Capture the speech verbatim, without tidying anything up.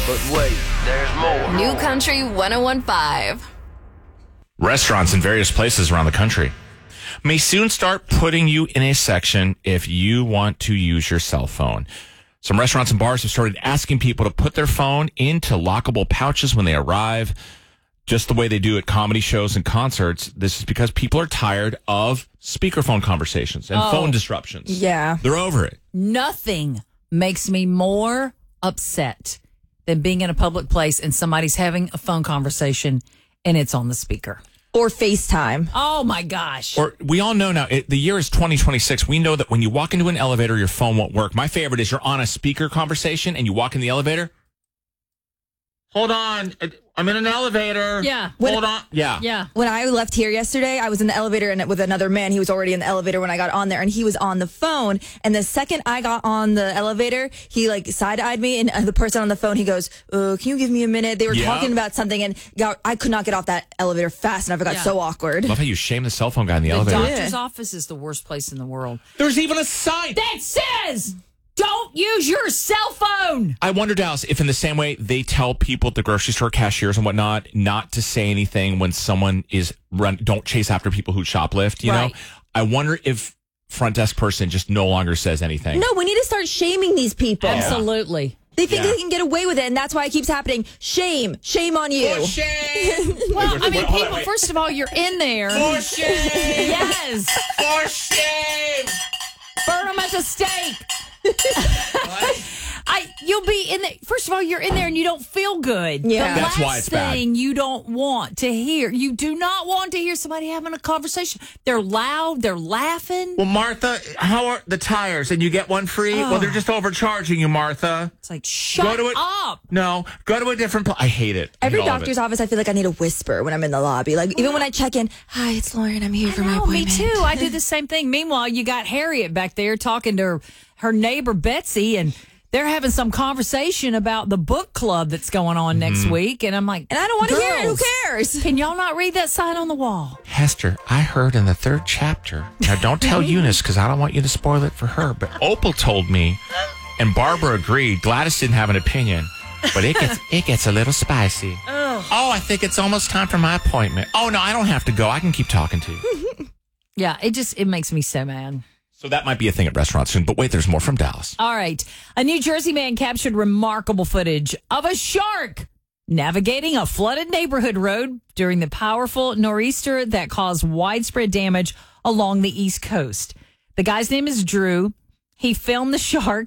But wait, there's more. New Country one oh one point five. Restaurants in various places around the country may soon start putting you in a section if you want to use your cell phone. Some restaurants and bars have started asking people to put their phone into lockable pouches when they arrive, just the way they do at comedy shows and concerts. This is because people are tired of speakerphone conversations and Oh. phone disruptions. Yeah. They're over it. Nothing makes me more upset than being in a public place and somebody's having a phone conversation and it's on the speaker. Or FaceTime. Oh, my gosh. Or we all know now, it, the year is twenty twenty-six. We know that when you walk into an elevator, your phone won't work. My favorite is you're on a speaker conversation and you walk in the elevator. Hold on. I'm in an elevator. Yeah. Hold on. Yeah. Yeah. When I left here yesterday, I was in the elevator and with another man. He was already in the elevator when I got on there, and he was on the phone. And the second I got on the elevator, he like side-eyed me, and the person on the phone, he goes, uh, "Can you give me a minute?" They were Yeah. talking about something, and got, I could not get off that elevator fast enough. It got Yeah. so awkward. Love how you shame the cell phone guy in the, The elevator. doctor's office is the worst place in the world. There's even a sign That says, don't use your cell phone. I wonder, Dallas, if in the same way they tell people at the grocery store cashiers and whatnot not to say anything when someone is run, don't chase after people who shoplift, you Right. know? I wonder if front desk person just no longer says anything. No, we need to start shaming these people. Absolutely. They think Yeah. they can get away with it, and that's why it keeps happening. Shame. Shame on you. For shame! Well, Wait, I mean, wait, hold on, people, wait. first of all, you're in there. For shame! Yes. For shame! Burn them at the stake. I, you'll be in there. First of all, you're in there and you don't feel good. Yeah. The That's last why it's bad. thing you don't want to hear. You do not want to hear somebody having a conversation. They're loud. They're laughing. Well, Martha, how are the tires? And you get one free? Well, they're just overcharging you, Martha. It's like, shut Go to it. up. No, go to a different place. I hate it. I Every hate all of doctor's it. office, I feel like I need a whisper when I'm in the lobby. Like, even when I check in, "Hi, it's Lauren. I'm here for my No, me appointment." too. I do the same thing. Meanwhile, you got Harriet back there talking to her, her neighbor Betsy, and they're having some conversation about the book club that's going on next week. And I'm like, And I don't want to hear it. Who girls, cares? Can y'all not read that sign on the wall? Hester, I heard in the third chapter. Now, don't tell Eunice because I don't want you to spoil it for her. But Opal told me, and Barbara agreed. Gladys didn't have an opinion, but it gets it gets a little spicy. Oh, I think it's almost time for my appointment. Oh no, I don't have to go. I can keep talking to you. Yeah, it just, it makes me so mad. So that might be a thing at restaurants soon. But wait, there's more from Dallas. All right. A New Jersey man captured remarkable footage of a shark navigating a flooded neighborhood road during the powerful nor'easter that caused widespread damage along the East Coast. The guy's name is Drew. He filmed the shark